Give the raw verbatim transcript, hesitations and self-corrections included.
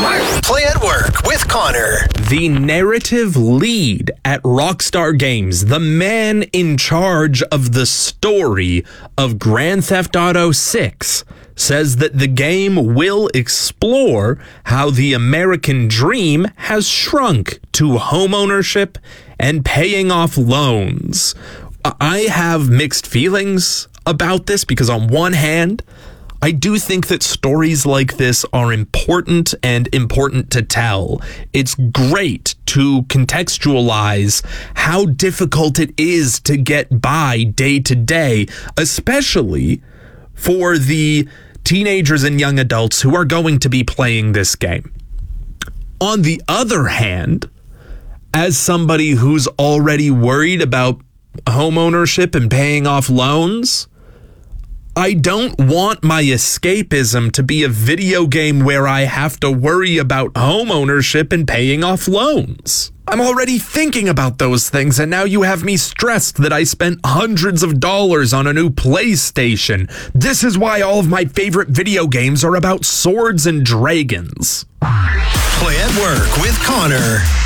Play at Work with Connor. The narrative lead at Rockstar Games, the man in charge of the story of Grand Theft Auto six, says that the game will explore how the American dream has shrunk to homeownership and paying off loans. I have mixed feelings about this because on one hand, I do think that stories like this are important and important to tell. It's great to contextualize how difficult it is to get by day to day, especially for the teenagers and young adults who are going to be playing this game. On the other hand, as somebody who's already worried about home ownership and paying off loans, I don't want my escapism to be a video game where I have to worry about home ownership and paying off loans. I'm already thinking about those things, and now you have me stressed that I spent hundreds of dollars on a new PlayStation. This is why all of my favorite video games are about swords and dragons. Play at Work with Connor.